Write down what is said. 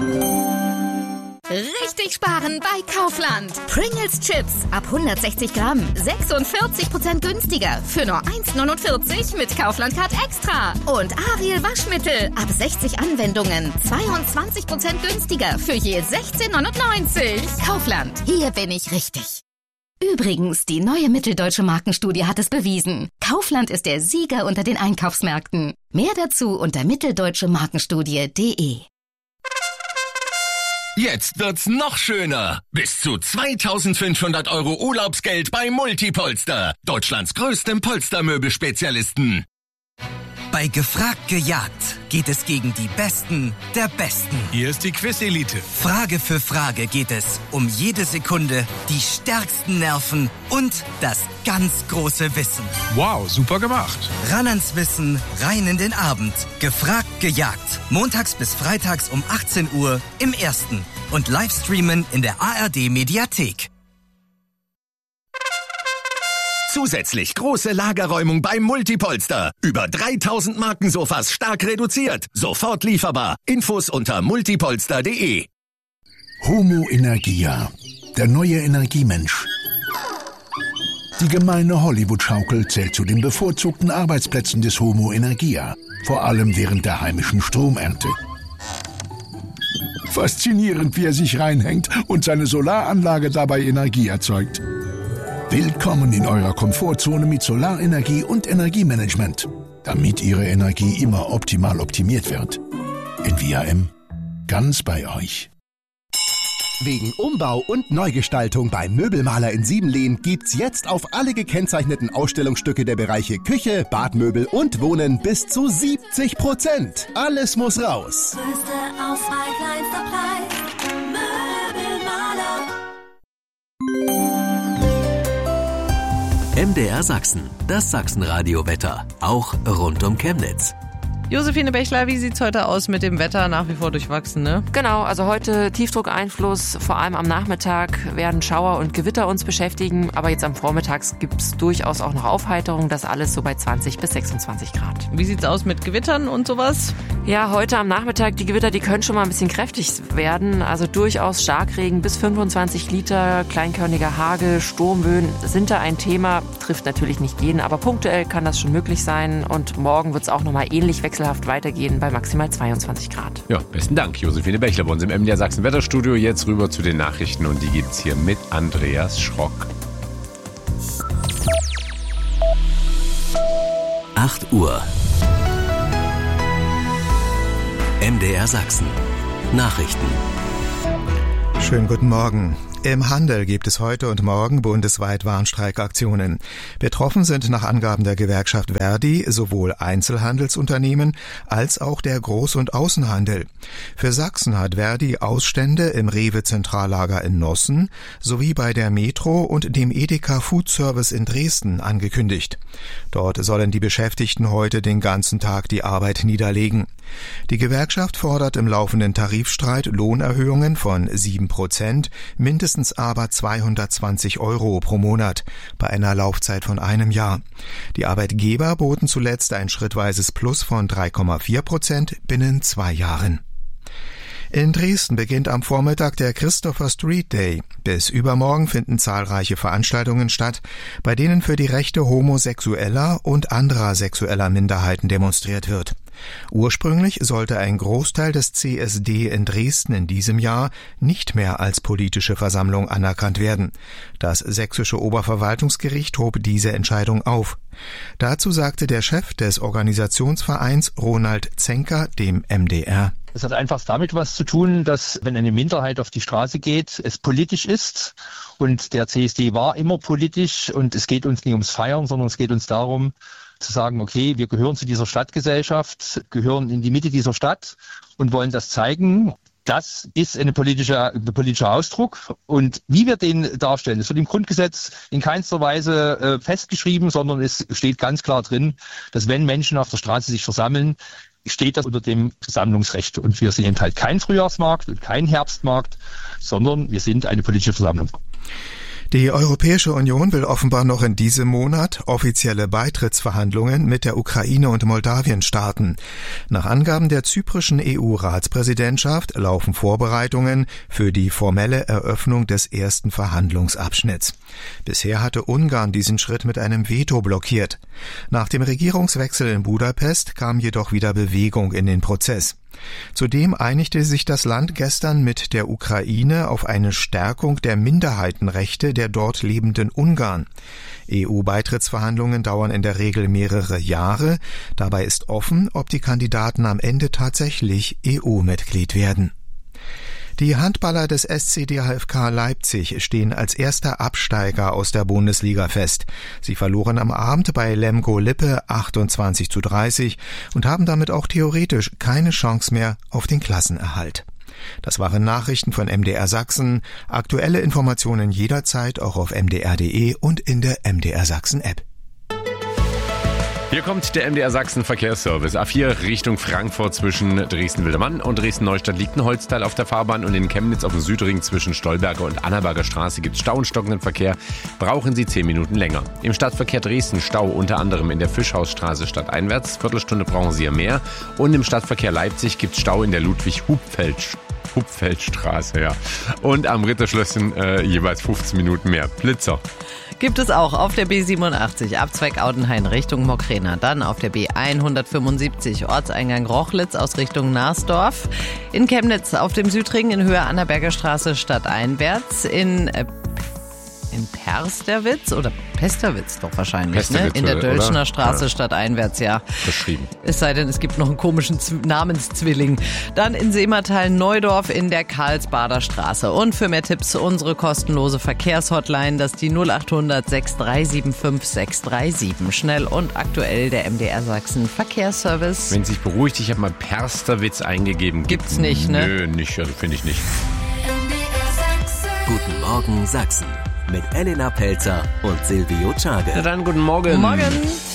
Richtig sparen bei Kaufland. Pringles Chips ab 160 Gramm. 46% günstiger. Für nur 1,49 mit Kaufland Card Extra. Und Ariel Waschmittel ab 60 Anwendungen. 22% günstiger. Für je 16,99. Kaufland. Hier bin ich richtig. Übrigens, die neue Mitteldeutsche Markenstudie hat es bewiesen. Kaufland ist der Sieger unter den Einkaufsmärkten. Mehr dazu unter mitteldeutschemarkenstudie.de. Jetzt wird's noch schöner. Bis zu 2.500 € Urlaubsgeld bei Multipolster. Deutschlands größtem Polstermöbelspezialisten. Bei Gefragt gejagt geht es gegen die Besten der Besten. Hier ist die Quiz-Elite. Frage für Frage geht es um jede Sekunde, die stärksten Nerven und das ganz große Wissen. Wow, super gemacht. Ran ans Wissen, rein in den Abend. Gefragt gejagt. Montags bis freitags um 18 Uhr im Ersten. Und Livestreamen in der ARD-Mediathek. Zusätzlich große Lagerräumung beim Multipolster. Über 3.000 Markensofas stark reduziert. Sofort lieferbar. Infos unter multipolster.de. Homo Energia, der neue Energiemensch. Die gemeine Hollywood-Schaukel zählt zu den bevorzugten Arbeitsplätzen des Homo Energia, vor allem während der heimischen Stromernte. Faszinierend, wie er sich reinhängt und seine Solaranlage dabei Energie erzeugt. Willkommen in eurer Komfortzone mit Solarenergie und Energiemanagement, damit Ihre Energie immer optimal optimiert wird. In VRM, ganz bei euch. Wegen Umbau und Neugestaltung beim Möbelmaler in Siebenlehn gibt's jetzt auf alle gekennzeichneten Ausstellungsstücke der Bereiche Küche, Badmöbel und Wohnen bis zu 70%. Alles muss raus. Größte Auswahl, kleinster Preis. Möbelmaler. MDR Sachsen, das Sachsenradio-Wetter, auch rund um Chemnitz. Josephine Bechler, wie sieht's heute aus mit dem Wetter? Nach wie vor durchwachsen, ne? Genau, also heute Tiefdruckeinfluss, vor allem am Nachmittag werden Schauer und Gewitter uns beschäftigen, aber jetzt am Vormittag gibt's durchaus auch noch Aufheiterung, das alles so bei 20 bis 26 Grad. Wie sieht's aus mit Gewittern und sowas? Ja, heute am Nachmittag, die Gewitter, die können schon mal ein bisschen kräftig werden, also durchaus Starkregen bis 25 Liter, kleinkörniger Hagel, Sturmböen sind da ein Thema, trifft natürlich nicht jeden, aber punktuell kann das schon möglich sein und morgen wird's auch nochmal ähnlich wechselhaft weitergehen bei maximal 22 Grad. Ja, besten Dank, Josephine Bechler bei uns im MDR Sachsen Wetterstudio. Jetzt rüber zu den Nachrichten und die gibt's hier mit Andreas Schrock. 8 Uhr. MDR Sachsen. Nachrichten. Schönen guten Morgen. Im Handel gibt es heute und morgen bundesweit Warnstreikaktionen. Betroffen sind nach Angaben der Gewerkschaft Verdi sowohl Einzelhandelsunternehmen als auch der Groß- und Außenhandel. Für Sachsen hat Verdi Ausstände im Rewe-Zentrallager in Nossen sowie bei der Metro und dem Edeka Food Service in Dresden angekündigt. Dort sollen die Beschäftigten heute den ganzen Tag die Arbeit niederlegen. Die Gewerkschaft fordert im laufenden Tarifstreit Lohnerhöhungen von 7%, mindestens aber 220 € pro Monat, bei einer Laufzeit von einem Jahr. Die Arbeitgeber boten zuletzt ein schrittweises Plus von 3,4% binnen 2 Jahren. In Dresden beginnt am Vormittag der Christopher Street Day. Bis übermorgen finden zahlreiche Veranstaltungen statt, bei denen für die Rechte homosexueller und anderer sexueller Minderheiten demonstriert wird. Ursprünglich sollte ein Großteil des CSD in Dresden in diesem Jahr nicht mehr als politische Versammlung anerkannt werden. Das sächsische Oberverwaltungsgericht hob diese Entscheidung auf. Dazu sagte der Chef des Organisationsvereins Ronald Zenker dem MDR. Es hat einfach damit was zu tun, dass wenn eine Minderheit auf die Straße geht, es politisch ist. Und der CSD war immer politisch und es geht uns nicht ums Feiern, sondern es geht uns darum, zu sagen, okay, wir gehören zu dieser Stadtgesellschaft, gehören in die Mitte dieser Stadt und wollen das zeigen. Das ist ein politischer Ausdruck. Und wie wir den darstellen, das wird im Grundgesetz in keinster Weise festgeschrieben, sondern es steht ganz klar drin, dass wenn Menschen auf der Straße sich versammeln, steht das unter dem Versammlungsrecht. Und wir sind halt kein Frühjahrsmarkt und kein Herbstmarkt, sondern wir sind eine politische Versammlung. Die Europäische Union will offenbar noch in diesem Monat offizielle Beitrittsverhandlungen mit der Ukraine und Moldawien starten. Nach Angaben der zyprischen EU-Ratspräsidentschaft laufen Vorbereitungen für die formelle Eröffnung des ersten Verhandlungsabschnitts. Bisher hatte Ungarn diesen Schritt mit einem Veto blockiert. Nach dem Regierungswechsel in Budapest kam jedoch wieder Bewegung in den Prozess. Zudem einigte sich das Land gestern mit der Ukraine auf eine Stärkung der Minderheitenrechte der dort lebenden Ungarn. EU-Beitrittsverhandlungen dauern in der Regel mehrere Jahre. Dabei ist offen, ob die Kandidaten am Ende tatsächlich EU-Mitglied werden. Die Handballer des SC DHFK Leipzig stehen als erster Absteiger aus der Bundesliga fest. Sie verloren am Abend bei Lemgo Lippe 28:30 und haben damit auch theoretisch keine Chance mehr auf den Klassenerhalt. Das waren Nachrichten von MDR Sachsen. Aktuelle Informationen jederzeit auch auf mdr.de und in der MDR Sachsen App. Hier kommt der MDR Sachsen Verkehrsservice. A4 Richtung Frankfurt zwischen Dresden-Wildermann und Dresden-Neustadt liegt ein Holzteil auf der Fahrbahn und in Chemnitz auf dem Südring zwischen Stolberger und Annaberger Straße gibt es Stau und stockenden Verkehr. Brauchen Sie 10 Minuten länger. Im Stadtverkehr Dresden Stau unter anderem in der Fischhausstraße stadteinwärts. Viertelstunde brauchen Sie ja mehr. Und im Stadtverkehr Leipzig gibt es Stau in der Ludwig-Hupfeld-Straße, ja. Und am Ritterschlösschen jeweils 15 Minuten mehr. Blitzer. Gibt es auch auf der B87 Abzweig Audenhain Richtung Mokrena, dann auf der B175 Ortseingang Rochlitz aus Richtung Narsdorf, in Chemnitz auf dem Südring in Höhe Annaberger Straße stadteinwärts, in Persterwitz oder Pesterwitz doch wahrscheinlich, Pesterwitz, ne? In der Dölschner oder? Straße stadteinwärts, ja. Beschrieben. Es sei denn, es gibt noch einen komischen Namenszwilling. Dann in Seemartal-Neudorf in der Karlsbader Straße. Und für mehr Tipps unsere kostenlose Verkehrshotline, das ist die 0800 6375 637. Schnell und aktuell der MDR Sachsen Verkehrsservice. Wenn sich beruhigt, ich habe mal Persterwitz eingegeben. Gibt's nicht, ne? Nö, nicht, also finde ich nicht. Guten Morgen Sachsen mit Elena Pelzer und Silvio Czage. Na dann, guten Morgen. Guten Morgen.